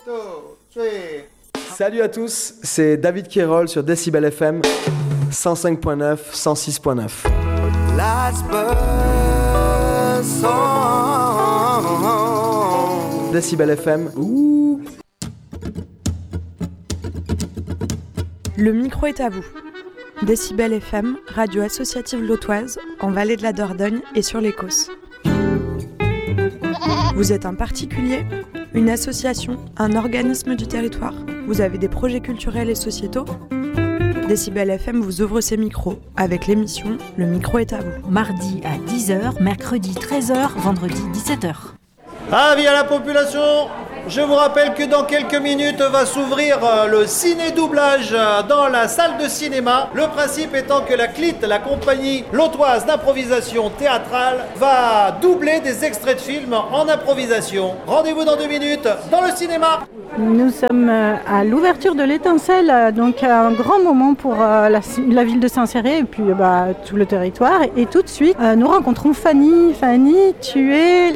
Salut à tous, c'est David Kérol sur Décibel FM 105.9, 106.9. Décibel FM. Ouh. Le micro est à vous. Décibel FM, radio associative lotoise, en Vallée de la Dordogne et sur les Causses. Vous êtes un particulier, une association, un organisme du territoire. Vous avez des projets culturels et sociétaux. Décibel FM vous ouvre ses micros avec l'émission Le micro est à vous. Mardi à 10h, mercredi 13h, vendredi 17h. Avis à la population, je vous rappelle que dans quelques minutes va s'ouvrir le ciné-doublage dans la salle de cinéma. Le principe étant que la CLIT, la compagnie lotoise d'improvisation théâtrale, va doubler des extraits de films en improvisation. Rendez-vous dans 2 minutes dans le cinéma. Nous sommes à l'ouverture de l'Étincelle, donc un grand moment pour la ville de Saint-Céré et puis tout le territoire. Et tout de suite, nous rencontrons Fanny. Fanny, tu es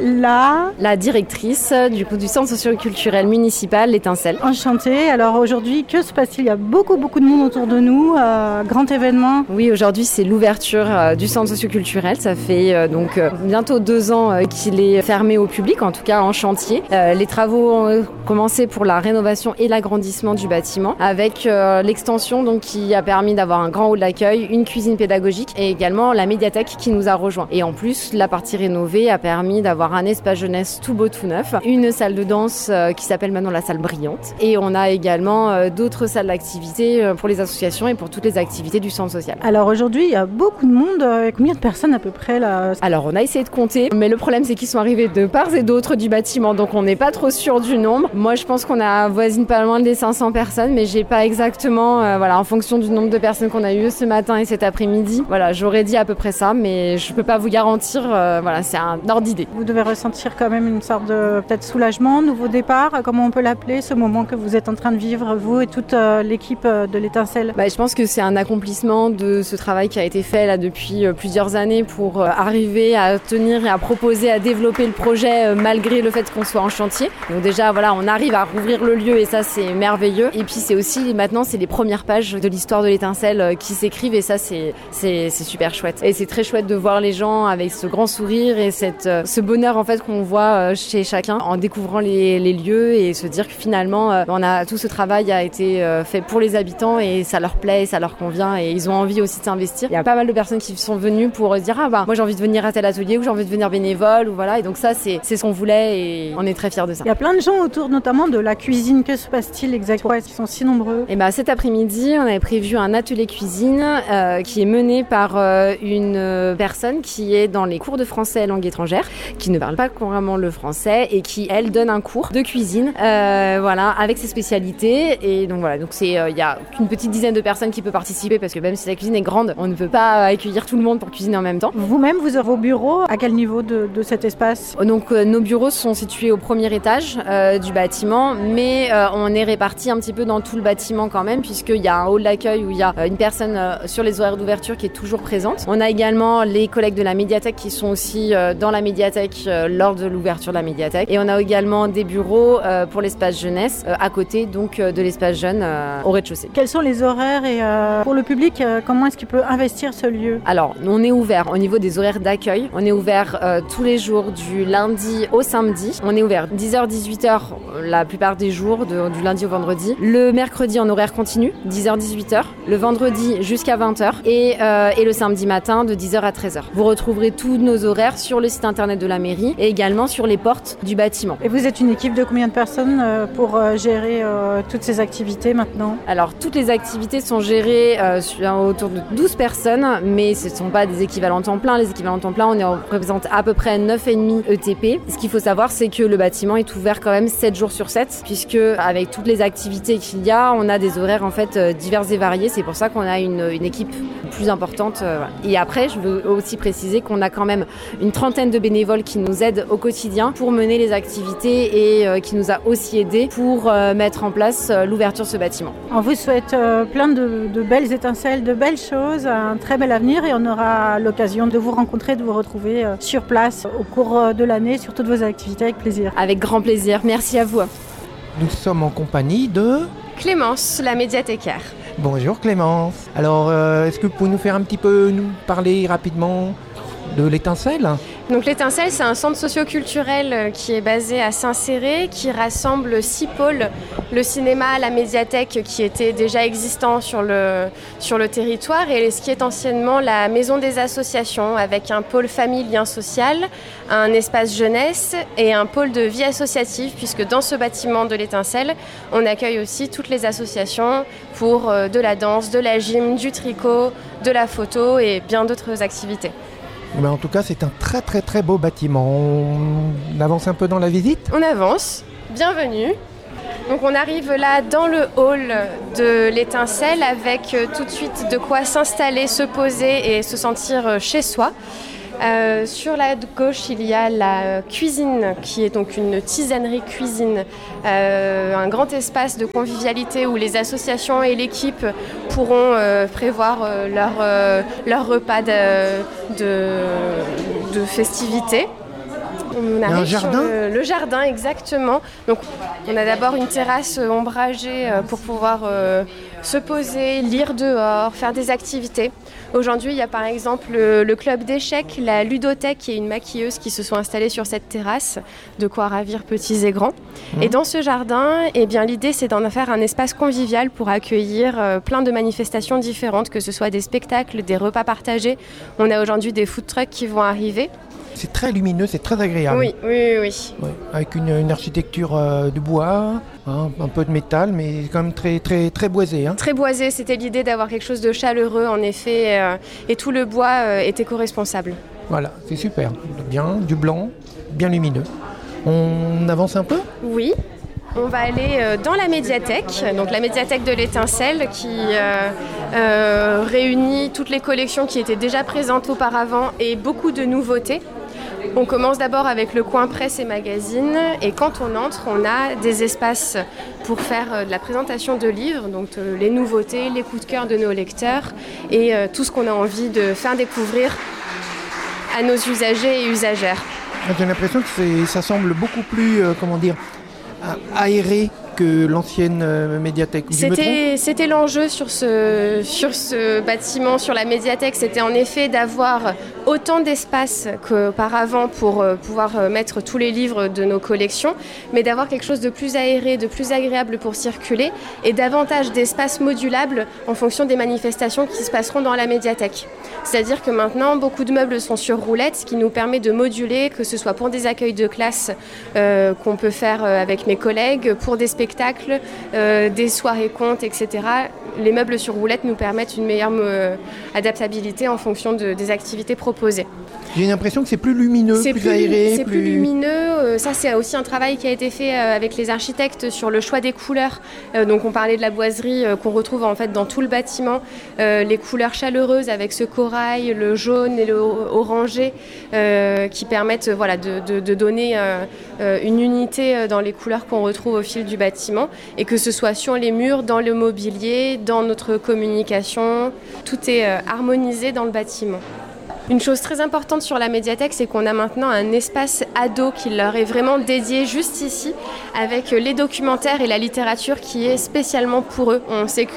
la directrice du centre socio-culturel municipal L'Étincelle. Enchantée. Alors aujourd'hui, que se passe-t-il ? Il y a beaucoup de monde autour de nous. Grand événement. Oui, aujourd'hui c'est l'ouverture du centre socio-culturel. Ça fait bientôt 2 ans qu'il est fermé au public, en tout cas en chantier. Les travaux ont commencé pour la rénovation et l'agrandissement du bâtiment, avec l'extension donc, qui a permis d'avoir un grand hall d'accueil, une cuisine pédagogique et également la médiathèque qui nous a rejoint. Et en plus, la partie rénovée a permis d'avoir un espace jeunesse tout beau, tout neuf, une salle de danse qui s'appelle maintenant la salle brillante. Et on a également d'autres salles d'activité pour les associations et pour toutes les activités du centre social. Alors aujourd'hui, il y a beaucoup de monde. Combien de personnes à peu près là ? Alors on a essayé de compter, mais le problème c'est qu'ils sont arrivés de part et d'autre du bâtiment, donc on n'est pas trop sûr du nombre. Moi je pense qu'on a voisine pas loin des 500 personnes, mais j'ai pas exactement, en fonction du nombre de personnes qu'on a eu ce matin et cet après-midi. Voilà, j'aurais dit à peu près ça, mais je peux pas vous garantir, c'est un ordre d'idée. Vous devez ressentir quand même une sorte de peut-être soulagement, nouveau départ, comment on peut l'appeler, ce moment que vous êtes en train de vivre, vous et toute l'équipe de l'Étincelle. Je pense que c'est un accomplissement de ce travail qui a été fait là depuis plusieurs années pour arriver à tenir et à proposer, à développer le projet malgré le fait qu'on soit en chantier. Donc déjà, on arrive à rouvrir le lieu et ça c'est merveilleux. Et puis c'est aussi maintenant c'est les premières pages de l'histoire de l'Étincelle qui s'écrivent et ça c'est super chouette. Et c'est très chouette de voir les gens avec ce grand sourire et ce bonheur en fait qu'on voit chez chacun en découvrant les lieux et se dire que finalement tout ce travail a été fait pour les habitants et ça leur plaît, ça leur convient et ils ont envie aussi de s'investir. Il y a pas mal de personnes qui sont venues pour se dire moi j'ai envie de venir à tel atelier ou j'ai envie de venir bénévole ou voilà, et donc ça c'est ce qu'on voulait et on est très fiers de ça. Il y a plein de gens autour notamment de la cuisine. Que se passe-t-il exactement ? Ils sont si nombreux. Et cet après-midi, on avait prévu un atelier cuisine qui est mené par une personne qui est dans les cours de français et langue étrangère, qui ne parle pas couramment le français et qui, elle, donne un cours de cuisine, avec ses spécialités. Et donc voilà, donc il y a qu'une petite dizaine de personnes qui peuvent participer parce que même si la cuisine est grande, on ne peut pas accueillir tout le monde pour cuisiner en même temps. Vous-même, vous avez vos bureaux à quel niveau de cet espace ? Donc nos bureaux sont situés au premier étage du bâtiment, mais on est répartis un petit peu dans tout le bâtiment quand même, puisqu'il y a un hall d'accueil où il y a une personne sur les horaires d'ouverture qui est toujours présente. On a également les collègues de la médiathèque qui sont aussi dans la médiathèque lors de l'ouverture de la médiathèque. Et on a également des bureaux pour l'espace jeunesse à côté donc de l'espace jeune au rez-de-chaussée. Quels sont les horaires et pour le public, comment est-ce qu'il peut investir ce lieu ? Alors, on est ouvert au niveau des horaires d'accueil. On est ouvert tous les jours du lundi au samedi. On est ouvert 10h-18h la plupart des jours, du lundi au vendredi. Le mercredi en horaire continu, 10h-18h. Le vendredi jusqu'à 20h. Et le samedi matin de 10h à 13h. Vous retrouverez tous nos horaires sur le site internet de la mairie et également sur les portes du bâtiment. Et vous êtes une équipe de combien de personnes pour gérer toutes ces activités maintenant ? Alors, toutes les activités sont gérées autour de 12 personnes, mais ce ne sont pas des équivalents temps plein. Les équivalents temps plein, on représente à peu près 9,5 ETP. Ce qu'il faut savoir, c'est que le bâtiment est ouvert quand même 7 jours sur 7, puisque avec toutes les activités qu'il y a, on a des horaires en fait divers et variés. C'est pour ça qu'on a une équipe plus importante. Voilà. Et après, je veux aussi préciser qu'on a quand même une trentaine de bénévoles qui nous aident au quotidien pour mener les activités et qui nous a aussi aidés pour mettre en place l'ouverture de ce bâtiment. On vous souhaite plein de belles étincelles, de belles choses, un très bel avenir et on aura l'occasion de vous rencontrer, de vous retrouver sur place au cours de l'année sur toutes vos activités avec plaisir. Avec grand plaisir. Merci à vous. Nous sommes en compagnie de... Clémence, la médiathécaire. Bonjour Clémence. Alors, est-ce que vous pouvez nous faire un petit peu, nous parler rapidement de l'Étincelle ? Donc l'Étincelle, c'est un centre socio-culturel qui est basé à Saint-Céré, qui rassemble 6 pôles. Le cinéma, la médiathèque qui était déjà existant sur le territoire et ce qui est anciennement la maison des associations avec un pôle famille, lien social, un espace jeunesse et un pôle de vie associative puisque dans ce bâtiment de l'Étincelle, on accueille aussi toutes les associations pour de la danse, de la gym, du tricot, de la photo et bien d'autres activités. En tout cas, c'est un très très très beau bâtiment. On avance un peu dans la visite ? On avance. Bienvenue. Donc on arrive là dans le hall de l'Étincelle avec tout de suite de quoi s'installer, se poser et se sentir chez soi. Sur la gauche, il y a la cuisine qui est donc une tisanerie cuisine, un grand espace de convivialité où les associations et l'équipe pourront prévoir leur repas de festivités. On arrive un jardin ? sur le jardin, exactement. Donc, on a d'abord une terrasse ombragée pour pouvoir se poser, lire dehors, faire des activités. Aujourd'hui, il y a par exemple le club d'échecs, la ludothèque et une maquilleuse qui se sont installés sur cette terrasse, de quoi ravir petits et grands. Et dans ce jardin, l'idée c'est d'en faire un espace convivial pour accueillir plein de manifestations différentes, que ce soit des spectacles, des repas partagés. On a aujourd'hui des food trucks qui vont arriver. C'est très lumineux, c'est très agréable. Oui. Ouais, avec une architecture de bois, un peu de métal, mais quand même très, très, très boisé. Très boisé, c'était l'idée d'avoir quelque chose de chaleureux en effet, et tout le bois est éco-responsable. Voilà, c'est super. Bien, du blanc, bien lumineux. On avance un peu ? Oui. On va aller dans la médiathèque, donc la médiathèque de l'Étincelle qui réunit toutes les collections qui étaient déjà présentes auparavant et beaucoup de nouveautés. On commence d'abord avec le coin presse et magazine et quand on entre, on a des espaces pour faire de la présentation de livres, donc les nouveautés, les coups de cœur de nos lecteurs et tout ce qu'on a envie de faire découvrir à nos usagers et usagères. J'ai l'impression que ça semble beaucoup plus, aéré que l'ancienne médiathèque. C'était l'enjeu sur ce bâtiment, sur la médiathèque, c'était en effet d'avoir autant d'espace qu'auparavant pour pouvoir mettre tous les livres de nos collections, mais d'avoir quelque chose de plus aéré, de plus agréable pour circuler et davantage d'espace modulable en fonction des manifestations qui se passeront dans la médiathèque. C'est-à-dire que maintenant, beaucoup de meubles sont sur roulettes, ce qui nous permet de moduler, que ce soit pour des accueils de classe qu'on peut faire avec mes collègues, pour des spectacles, des soirées contes, etc. Les meubles sur roulettes nous permettent une meilleure adaptabilité en fonction des activités proposées. J'ai l'impression que c'est plus lumineux, plus aéré. C'est plus lumineux. Ça, c'est aussi un travail qui a été fait avec les architectes sur le choix des couleurs. Donc, on parlait de la boiserie qu'on retrouve en fait dans tout le bâtiment. Les couleurs chaleureuses avec ce corail, le jaune et le orangé qui permettent de donner une unité dans les couleurs qu'on retrouve au fil du bâtiment. Et que ce soit sur les murs, dans le mobilier, dans notre communication, tout est harmonisé dans le bâtiment. Une chose très importante sur la médiathèque, c'est qu'on a maintenant un espace ado qui leur est vraiment dédié juste ici, avec les documentaires et la littérature qui est spécialement pour eux. On sait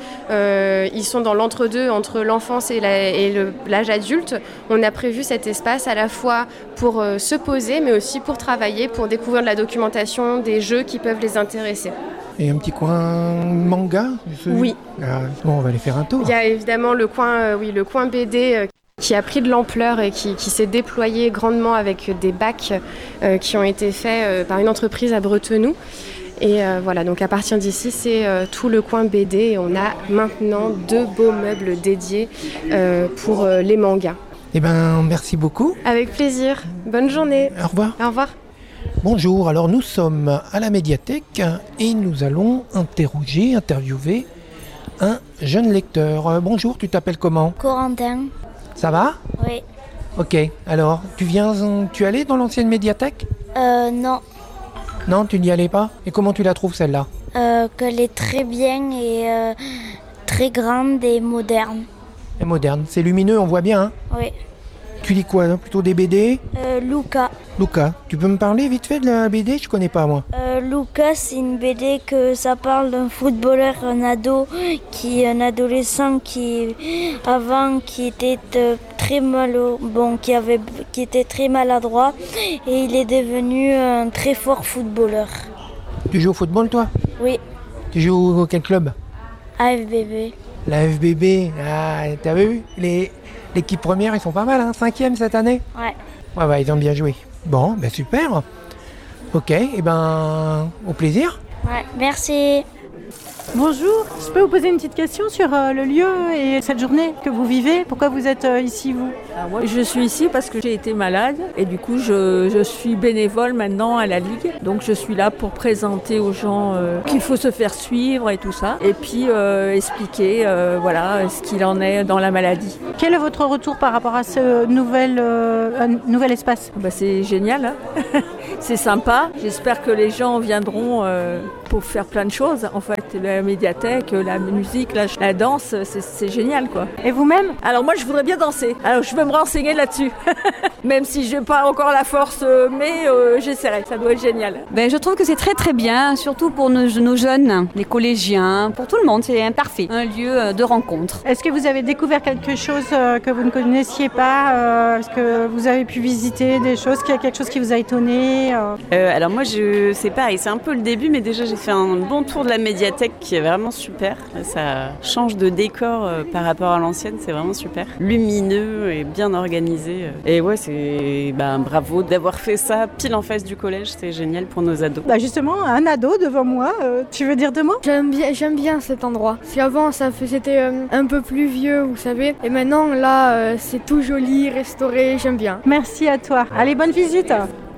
qu'ils sont dans l'entre-deux entre l'enfance et l'âge adulte. On a prévu cet espace à la fois pour se poser, mais aussi pour travailler, pour découvrir de la documentation, des jeux qui peuvent les intéresser. Et un petit coin manga ? Oui. Bon, on va aller faire un tour. Il y a évidemment le coin BD qui a pris de l'ampleur et qui s'est déployé grandement avec des bacs qui ont été faits par une entreprise à Bretenoux. Et donc à partir d'ici, c'est tout le coin BD et on a maintenant 2 beaux meubles dédiés pour les mangas. Merci beaucoup. Avec plaisir. Bonne journée. Au revoir. Au revoir. Bonjour, alors nous sommes à la médiathèque et nous allons interviewer un jeune lecteur. Bonjour, tu t'appelles comment ? Corentin. Ça va ? Oui. Ok, alors tu allais dans l'ancienne médiathèque ? Non. Non, tu n'y allais pas ? Et comment tu la trouves celle-là ? Qu'elle est très bien et très grande et moderne. Et moderne, c'est lumineux, on voit bien. Hein ? Oui. Tu lis quoi ? Plutôt des BD ? Luca. Lucas, tu peux me parler vite fait de la BD? Je connais pas moi. Lucas, c'est une BD que ça parle d'un footballeur, un adolescent qui était qui était très maladroit et il est devenu un très fort footballeur. Tu joues au football toi? Oui, Tu joues au quel club? AFBB. La FBB, t'as vu? L'équipe première, ils sont pas mal, 5e cette année? Ouais. Ouais, ils ont bien joué. Bon, super. Ok, au plaisir. Ouais, merci. Bonjour, je peux vous poser une petite question sur le lieu et cette journée que vous vivez? Pourquoi vous êtes ici, vous? Moi, je suis ici parce que j'ai été malade et du coup, je suis bénévole maintenant à la Ligue. Donc, je suis là pour présenter aux gens qu'il faut se faire suivre et tout ça. Et puis, expliquer ce qu'il en est dans la maladie. Quel est votre retour par rapport à ce nouvel espace? C'est génial, c'est sympa. J'espère que les gens viendront pour faire plein de choses. En fait, la médiathèque, la musique, la danse, c'est génial, quoi. Et vous-même? Alors moi, je voudrais bien danser. Alors je vais me renseigner là-dessus. Même si je n'ai pas encore la force, mais j'essaierai. Ça doit être génial. Je trouve que c'est très très bien, surtout pour nos jeunes, les collégiens, pour tout le monde. C'est parfait, un lieu de rencontre. Est-ce que vous avez découvert quelque chose que vous ne connaissiez pas? Est-ce que vous avez pu visiter des choses, quelque chose qui vous a étonné? Alors moi, c'est pareil, c'est un peu le début, mais déjà j'ai fait un bon tour de la médiathèque qui est vraiment super. Ça change de décor par rapport à l'ancienne, c'est vraiment super. Lumineux et bien organisé. Et ouais, c'est bravo d'avoir fait ça pile en face du collège, c'est génial pour nos ados. Justement, un ado devant moi, tu veux dire deux mots? J'aime bien cet endroit. Parce qu'avant, c'était un peu plus vieux, vous savez. Et maintenant, là, c'est tout joli, restauré, j'aime bien. Merci à toi. Allez, bonne visite.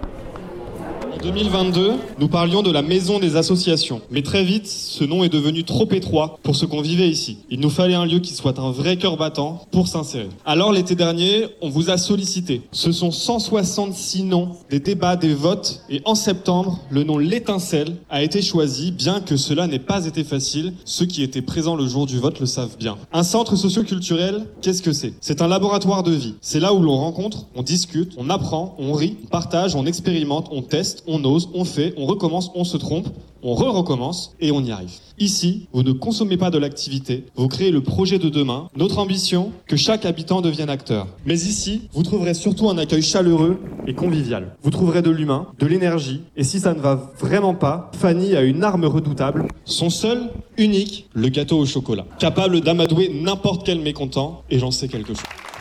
En 2022, nous parlions de la maison des associations. Mais très vite, ce nom est devenu trop étroit pour ce qu'on vivait ici. Il nous fallait un lieu qui soit un vrai cœur battant pour s'insérer. Alors l'été dernier, on vous a sollicité. Ce sont 166 noms, des débats, des votes. Et en septembre, le nom L'Étincelle a été choisi, bien que cela n'ait pas été facile. Ceux qui étaient présents le jour du vote le savent bien. Un centre socio-culturel, qu'est-ce que c'est? C'est un laboratoire de vie. C'est là où l'on rencontre, on discute, on apprend, on rit, on partage, on expérimente, on teste, on ose, on fait, on recommence, on se trompe, on recommence et on y arrive. Ici, vous ne consommez pas de l'activité, vous créez le projet de demain. Notre ambition, que chaque habitant devienne acteur. Mais ici, vous trouverez surtout un accueil chaleureux et convivial. Vous trouverez de l'humain, de l'énergie, et si ça ne va vraiment pas, Fanny a une arme redoutable, son seul, unique, le gâteau au chocolat. Capable d'amadouer n'importe quel mécontent, et j'en sais quelque chose.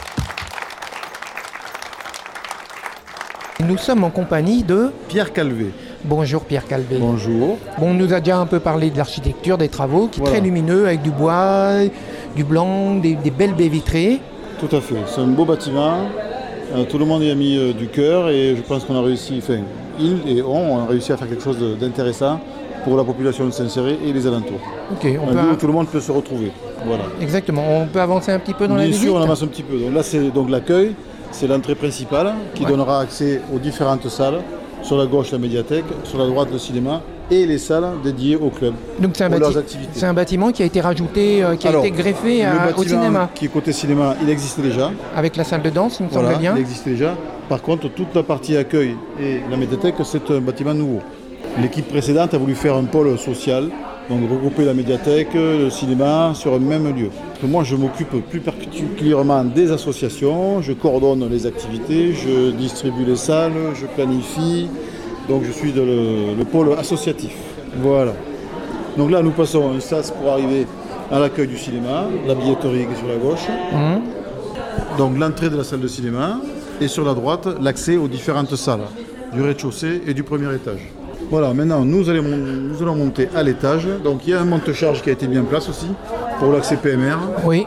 Nous sommes en compagnie de Pierre Calvé. Bonjour Pierre Calvé. Bonjour. On nous a déjà un peu parlé de l'architecture, des travaux, qui est très lumineux, avec du bois, du blanc, des belles baies vitrées. Tout à fait, c'est un beau bâtiment. Tout le monde y a mis du cœur et je pense qu'on a réussi, on a réussi à faire quelque chose d'intéressant pour la population de Saint-Céré et les alentours. Ok, où tout le monde peut se retrouver. Voilà. Exactement, on peut avancer un petit peu dans la visite? Bien sûr, on avance un petit peu. Donc là, c'est donc l'accueil. C'est l'entrée principale qui donnera accès aux différentes salles. Sur la gauche, la médiathèque, sur la droite, le cinéma et les salles dédiées au club. Donc c'est un bâtiment qui a été rajouté, qui a été greffé au cinéma. Qui est côté cinéma, il existait déjà. Avec la salle de danse, il me semble bien. Il existait déjà. Par contre, toute la partie accueil et la médiathèque, c'est un bâtiment nouveau. L'équipe précédente a voulu faire un pôle social, donc regrouper la médiathèque, le cinéma sur un même lieu. Moi, je m'occupe plus particulièrement des associations, je coordonne les activités, je distribue les salles, je planifie, donc je suis le pôle associatif. Voilà. Donc là, nous passons un sas pour arriver à l'accueil du cinéma, la billetterie qui est sur la gauche, donc l'entrée de la salle de cinéma, et sur la droite, l'accès aux différentes salles, du rez-de-chaussée et du premier étage. Voilà, maintenant nous allons monter à l'étage. Donc il y a un monte-charge qui a été mis en place aussi pour l'accès PMR. Oui.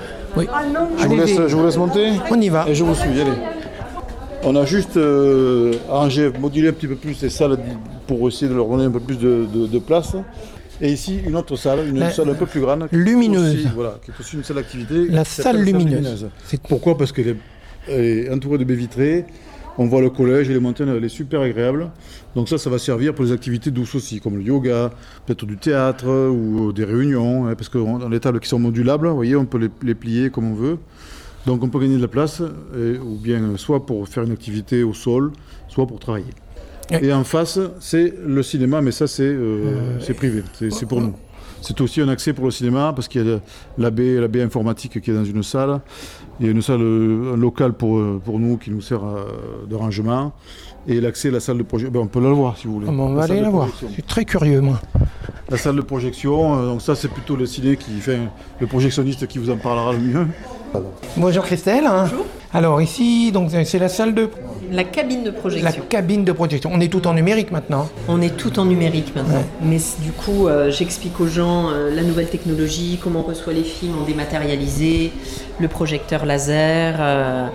Je vous laisse monter. On y va. Et je vous suis, allez. On a juste arrangé, modulé un petit peu plus les salles pour essayer de leur donner un peu plus de place. Et ici, une autre salle, une salle un peu plus grande. Lumineuse. Qui est aussi une salle d'activité. La salle lumineuse. Pourquoi? Parce qu'elle est entourée de baies vitrées. On voit le collège et les montagnes, elle est super agréable. Donc ça va servir pour les activités douces aussi, comme le yoga, peut-être du théâtre ou des réunions, parce que dans les tables qui sont modulables, vous voyez, on peut les plier comme on veut. Donc on peut gagner de la place, ou bien soit pour faire une activité au sol, soit pour travailler. Et en face, c'est le cinéma, mais ça c'est privé, c'est pour nous. C'est aussi un accès pour le cinéma, parce qu'il y a la baie informatique qui est dans une salle. Il y a une salle, un local pour nous qui nous sert de rangement. Et l'accès à la salle de projection, on peut la voir si vous voulez. On va aller la voir, je suis très curieux moi. La salle de projection, donc ça c'est plutôt le ciné qui fait le projectionniste qui vous en parlera le mieux. Bonjour Christelle. Bonjour. Alors ici, donc c'est la salle de... La cabine de projection. La cabine de projection. On est tout en numérique maintenant. On est tout en numérique maintenant. Ouais. Mais du coup, j'explique aux gens la nouvelle technologie, comment on reçoit les films en dématérialisé, le projecteur laser,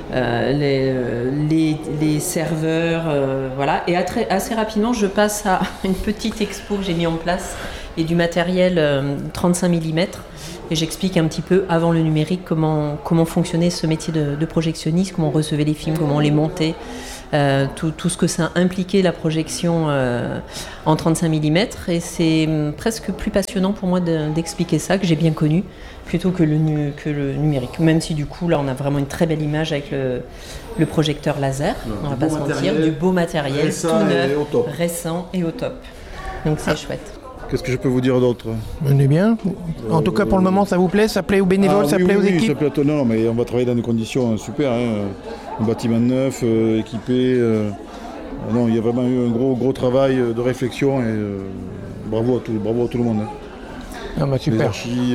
les serveurs, voilà. Et assez rapidement, je passe à une petite expo que j'ai mis en place et du matériel 35 mm. Et j'explique un petit peu, avant le numérique, comment fonctionnait ce métier de projectionniste, comment on recevait les films, comment on les montait, tout ce que ça impliquait, la projection en 35 mm. Et c'est presque plus passionnant pour moi d'expliquer ça, que j'ai bien connu, plutôt que le numérique. Même si du coup, là, on a vraiment une très belle image avec le projecteur laser, on va pas se mentir, du beau matériel, tout neuf, récent et au top. Donc c'est chouette. Qu'est-ce que je peux vous dire d'autre ? On est bien. En tout cas, pour le moment, ça vous plaît ? Ça plaît aux bénévoles, ça plaît aux équipes ? Ça plaît non, mais on va travailler dans des conditions super. Un bâtiment neuf, équipé. Non, il y a vraiment eu un gros travail de réflexion et bravo à tout le monde. Ah bah super. Les archis,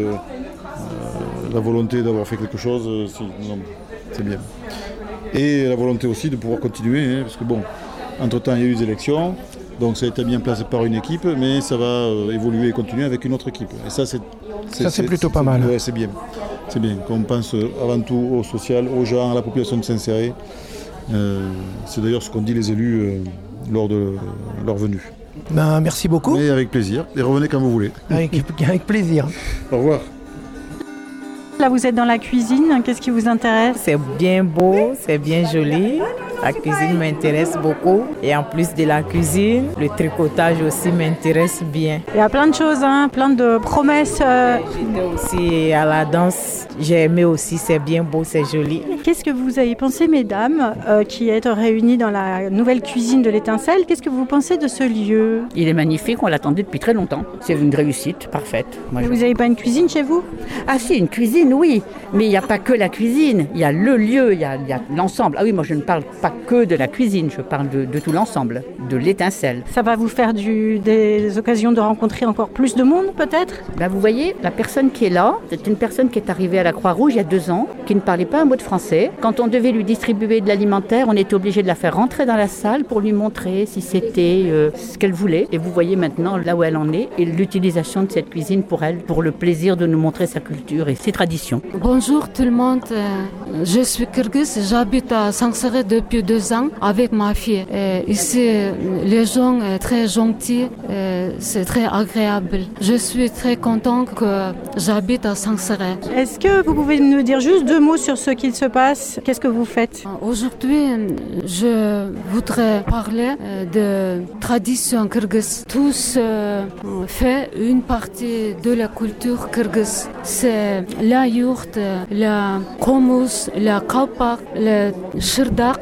la volonté d'avoir fait quelque chose, c'est bien. Et la volonté aussi de pouvoir continuer, parce que bon, entre-temps, il y a eu les élections. Donc ça a été mis en place par une équipe, mais ça va évoluer et continuer avec une autre équipe. Et ça, c'est plutôt pas mal. Ouais, c'est bien. C'est bien. Qu'on pense avant tout au social, aux gens, à la population de s'insérer. C'est d'ailleurs ce qu'ont dit les élus lors de leur venue. Ben, merci beaucoup. Et avec plaisir. Et revenez quand vous voulez. Avec plaisir. Au revoir. Là, vous êtes dans la cuisine. Qu'est-ce qui vous intéresse ? C'est bien beau, c'est bien joli. La cuisine m'intéresse beaucoup. Et en plus de la cuisine, le tricotage aussi m'intéresse bien. Il y a plein de choses, plein de promesses. J'étais aussi à la danse. J'ai aimé aussi, c'est bien beau, c'est joli. Qu'est-ce que vous avez pensé, mesdames, qui êtes réunies dans la nouvelle cuisine de l'Étincelle ? Qu'est-ce que vous pensez de ce lieu ? Il est magnifique, on l'attendait depuis très longtemps. C'est une réussite parfaite. Vous n'avez pas une cuisine chez vous ? Ah si, une cuisine, oui. Mais il n'y a pas que la cuisine. Il y a le lieu, il y a l'ensemble. Ah oui, moi je ne parle pas que de la cuisine, je parle de tout l'ensemble, de l'Étincelle. Ça va vous faire des occasions de rencontrer encore plus de monde, peut-être ? Ben, vous voyez, la personne qui est là, c'est une personne qui est arrivée à la Croix-Rouge il y a 2 ans, qui ne parlait pas un mot de français. Quand on devait lui distribuer de l'alimentaire, on était obligé de la faire rentrer dans la salle pour lui montrer si c'était ce qu'elle voulait. Et vous voyez maintenant là où elle en est et l'utilisation de cette cuisine pour elle, pour le plaisir de nous montrer sa culture et ses traditions. Bonjour tout le monde, je suis kirghize, j'habite à Sansere depuis 2 ans avec ma fille. Ici, les gens sont très gentils, c'est très agréable. Je suis très contente que j'habite à Sansere. Est-ce que vous pouvez nous dire juste 2 mots sur ce qu'il se passe ? Qu'est-ce que vous faites ? Aujourd'hui, je voudrais parler de tradition kirghize. Tous fait une partie de la culture kirghize. C'est la yourte, la komous, la kapak, le shirdaq,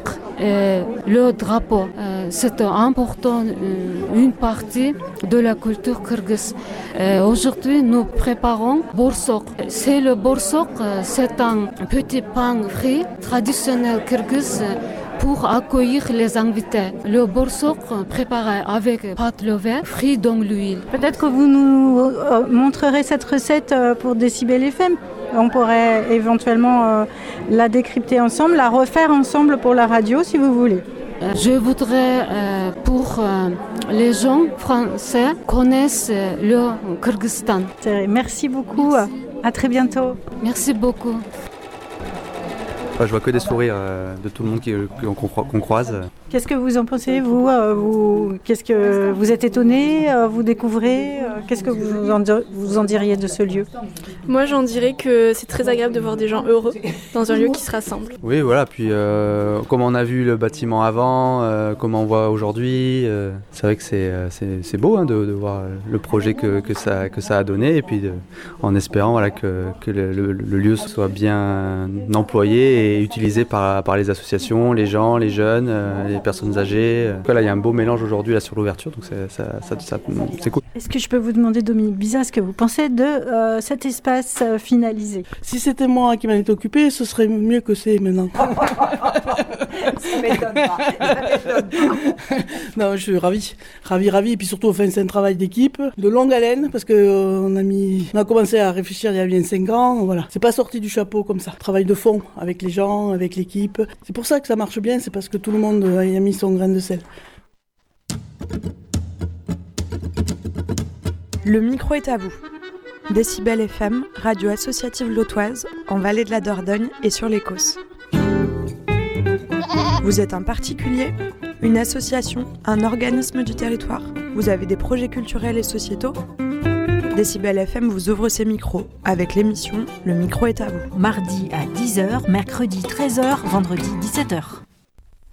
le drapeau. C'est important, une partie de la culture kirghize. Aujourd'hui, nous préparons borsok. C'est le borsok, c'est un petit pain frit traditionnel kirghize pour accueillir les invités. Le borsok préparé avec pâte levée, frit dans l'huile. Peut-être que vous nous montrerez cette recette pour Décibel FM. On pourrait éventuellement la décrypter ensemble, la refaire ensemble pour la radio si vous voulez. Je voudrais pour les gens français connaissent le Kyrgyzstan. Merci beaucoup. Merci. À très bientôt. Merci beaucoup. Je vois que des sourires de tout le monde qu'on croise. Qu'est-ce que vous en pensez, vous qu'est-ce que vous êtes étonné, vous découvrez qu'est-ce que vous en diriez de ce lieu? Moi, j'en dirais que c'est très agréable de voir des gens heureux dans un lieu qui se rassemble. Oui, voilà. Puis comment on a vu le bâtiment avant, comment on voit aujourd'hui, c'est vrai que c'est beau de voir le projet que ça a donné, et puis en espérant voilà, que le lieu soit bien employé et utilisé par les associations, les gens, les jeunes, les personnes âgées. Là, il y a un beau mélange aujourd'hui là, sur l'ouverture, donc c'est cool. Est-ce que je peux vous demander, Dominique Bizat, ce que vous pensez de cet espace finalisé? Si c'était moi qui m'en étais occupé, ce serait mieux que c'est maintenant. Ça m'étonne pas. Non, je suis ravi. Et puis surtout, c'est un travail d'équipe, de longue haleine, parce qu'on a commencé à réfléchir il y a bien 5 ans. Voilà. C'est pas sorti du chapeau comme ça. Travail de fond avec les gens, avec l'équipe. C'est pour ça que ça marche bien, c'est parce que tout le monde y a mis son grain de sel. Le micro est à vous. Décibel FM, radio associative lotoise, en Vallée de la Dordogne et sur les Causses. Vous êtes un particulier, une association, un organisme du territoire. Vous avez des projets culturels et sociétaux. Décibel FM vous ouvre ses micros avec l'émission Le micro est à vous. Mardi à 10h, mercredi 13h, vendredi 17h.